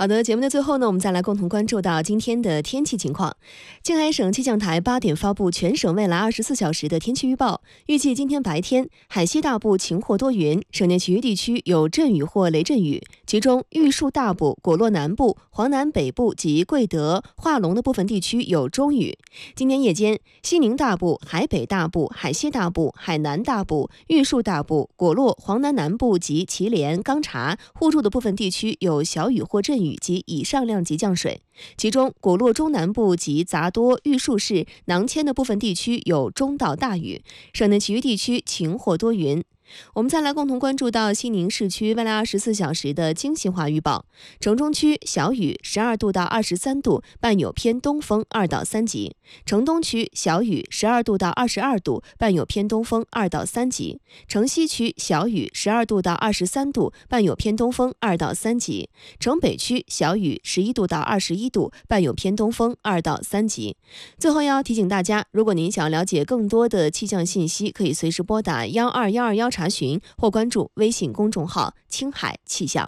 好的，节目的最后呢，我们再来共同关注到今天的天气情况。青海省气象台8点发布全省未来24小时的天气预报，预计今天白天海西大部晴或多云，省内其余地区有阵雨或雷阵雨，其中玉树大部、果洛南部、黄南北部及贵德、化隆的部分地区有中雨。今天夜间，西宁大部、海北大部、海西大部、海南大部、玉树大部、果洛、黄南南部及祁连、钢察、互助的部分地区有小雨或阵雨及以上量级降水，其中果洛中南部及杂多、玉树市、囊谦的部分地区有中到大雨，省内其余地区晴或多云。我们再来共同关注到西宁市区未来24小时的精细化预报。城中区小雨12度到23度，伴有偏东风2到3级；城东区小雨12度到22度，伴有偏东风2到3级；城西区小雨12度到23度，伴有偏东风2到3级；城北区小雨11度到21度，伴有偏东风2到3级。最后要提醒大家，如果您想了解更多的气象信息，可以随时拨打12121查询或关注微信公众号青海气象。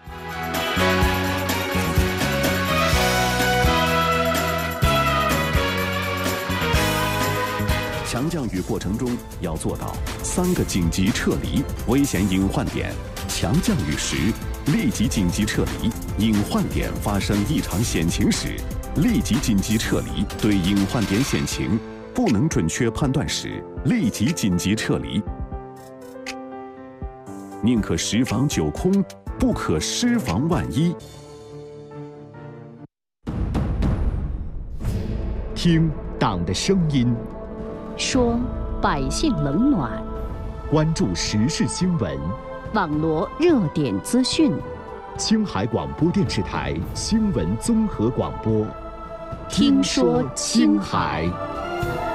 强降雨过程中要做到3个紧急撤离危险隐患点。强降雨时立即紧急撤离，隐患点发生异常险情时立即紧急撤离，对隐患点险情不能准确判断时立即紧急撤离。宁可10防9空，不可失防万一。 听党的声音， 说百姓冷暖， 关注时事新闻， 网罗热点资讯。 青海广播电视台新闻综合广播， 听说青海。